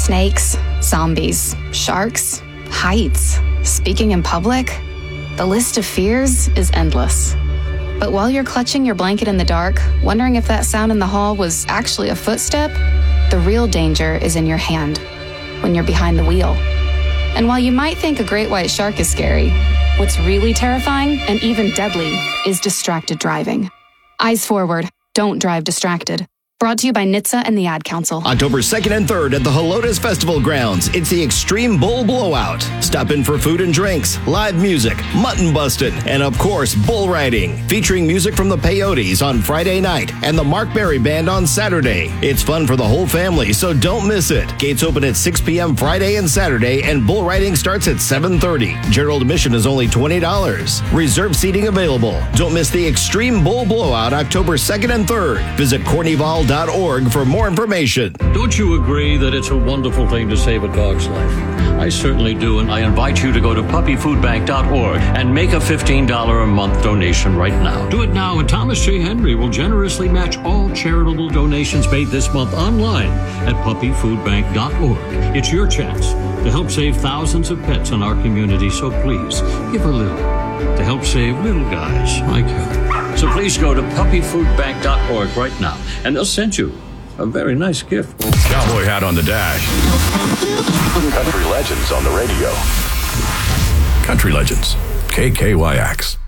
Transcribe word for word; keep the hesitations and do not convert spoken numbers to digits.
Snakes, zombies, sharks, heights, speaking in public. The list of fears is endless. But while you're clutching your blanket in the dark, wondering if that sound in the hall was actually a footstep, the real danger is in your hand, when you're behind the wheel. And while you might think a great white shark is scary, what's really terrifying and even deadly is distracted driving. Eyes forward, don't drive distracted. Brought to you by N H T S A and the Ad Council. October second and third at the Helotes Festival Grounds, it's the Extreme Bull Blowout. Stop in for food and drinks, live music, mutton busting, and of course, bull riding. Featuring music from the Peyotes on Friday night and the Mark Berry Band on Saturday. It's fun for the whole family, so don't miss it. Gates open at six p.m. Friday and Saturday, and bull riding starts at seven thirty. General admission is only twenty dollars. Reserve seating available. Don't miss the Extreme Bull Blowout October second and third. Visit Cornyval dot org for more information. Don't you agree that it's a wonderful thing to save a dog's life? I certainly do, and I invite you to go to puppy food bank dot org and make a fifteen dollars a month donation right now. Do it now, and Thomas J. Henry will generously match all charitable donations made this month online at puppy food bank dot org. It's your chance to help save thousands of pets in our community, so please give a little to help save little guys like you. So please go to puppy food bank dot org right now, and they'll send you a very nice gift. Cowboy hat on the dash. Country Legends on the radio. Country Legends, K K Y X.